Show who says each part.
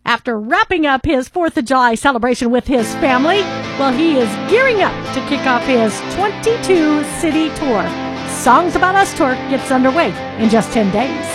Speaker 1: After wrapping up his 4th of July celebration with his family, well, he is gearing up to kick off his 22-city tour. Songs About Us tour gets underway in just 10 days.